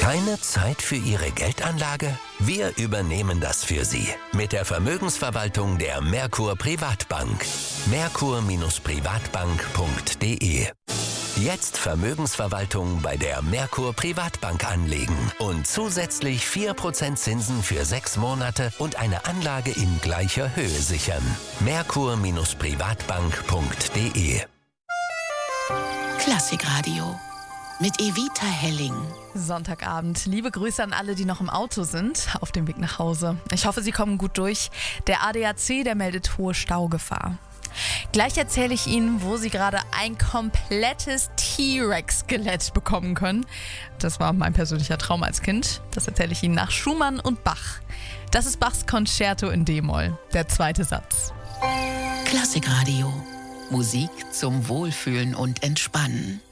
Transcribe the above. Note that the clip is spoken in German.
Keine Zeit für Ihre Geldanlage? Wir übernehmen das für Sie. Mit der Vermögensverwaltung der Merkur Privatbank. Merkur-Privatbank.de. Jetzt Vermögensverwaltung bei der Merkur Privatbank anlegen und zusätzlich 4% Zinsen für 6 Monate und eine Anlage in gleicher Höhe sichern. Merkur-Privatbank.de. Klassikradio mit Evita Helling. Sonntagabend. Liebe Grüße an alle, die noch im Auto sind, auf dem Weg nach Hause. Ich hoffe, Sie kommen gut durch. Der ADAC, der meldet hohe Staugefahr. Gleich erzähle ich Ihnen, wo Sie gerade ein komplettes T-Rex-Skelett bekommen können. Das war mein persönlicher Traum als Kind. Das erzähle ich Ihnen nach Schumann und Bach. Das ist Bachs Concerto in D-Moll, der 2. Satz. Klassikradio. Musik zum Wohlfühlen und Entspannen.